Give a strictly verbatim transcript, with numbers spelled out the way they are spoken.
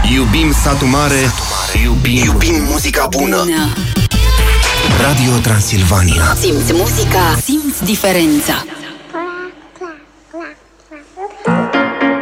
Iubim satul mare, iubim, iubim muzica bună. Radio Transilvania. Simți muzica, simți diferența.